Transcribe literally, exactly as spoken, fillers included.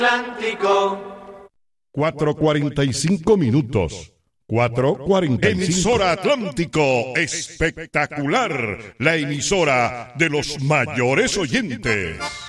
Atlántico. cuatro cuarenta y cinco minutos. cuatro cuarenta y cinco. Emisora Atlántico, espectacular. La emisora de los mayores oyentes.